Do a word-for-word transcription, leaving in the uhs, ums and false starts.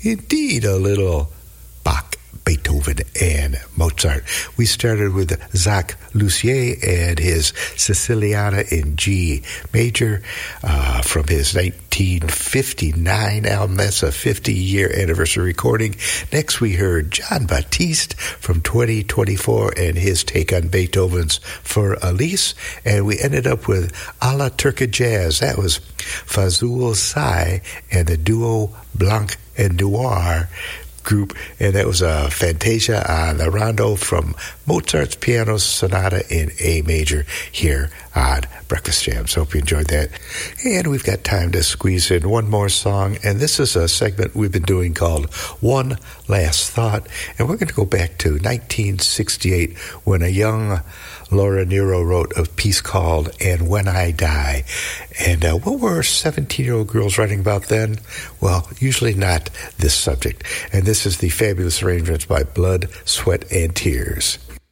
indeed a little Bach, Beethoven, and Mozart. We started with Jacques Lussier and his Siciliana in G major uh, from his nineteen fifty-nine album. That's a fifty-year anniversary recording. Next, we heard John Batiste from twenty twenty-four and his take on Beethoven's For Elise. And we ended up with A la Turca Jazz. That was Fazul Say and the duo Blanc and Noir group, and that was a Fantasia on the Rondo from Mozart's Piano Sonata in A major here on Breakfast Jams. Hope you enjoyed that. And we've got time to squeeze in one more song, and this is a segment we've been doing called One Last Thought, and we're going to go back to nineteen sixty-eight when a young Laura Nyro wrote a piece called And When I Die. And uh, what were seventeen-year-old girls writing about then? Well, usually not this subject. And this is the fabulous arrangements by Blood, Sweat, and Tears.